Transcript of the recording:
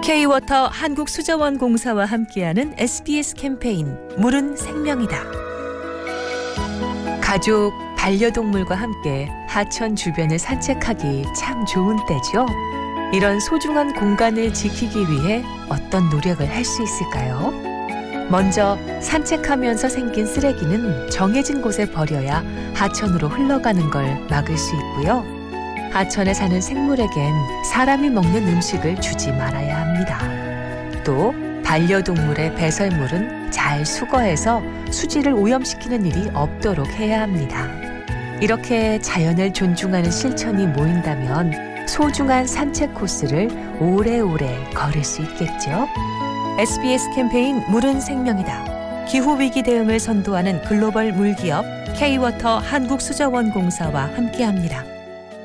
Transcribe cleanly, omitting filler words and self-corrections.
K-워터 한국수자원공사와 함께하는 SBS 캠페인 물은 생명이다. 가족, 반려동물과 함께 하천 주변을 산책하기 참 좋은 때죠. 이런 소중한 공간을 지키기 위해 어떤 노력을 할 수 있을까요? 먼저 산책하면서 생긴 쓰레기는 정해진 곳에 버려야 하천으로 흘러가는 걸 막을 수 있고요. 하천에 사는 생물에겐 사람이 먹는 음식을 주지 말아야 합니다. 또 반려동물의 배설물은 잘 수거해서 수질을 오염시키는 일이 없도록 해야 합니다. 이렇게 자연을 존중하는 실천이 모인다면 소중한 산책 코스를 오래오래 걸을 수 있겠죠. SBS 캠페인 물은 생명이다. 기후위기 대응을 선도하는 글로벌 물기업 K-워터 한국수자원공사와 함께합니다.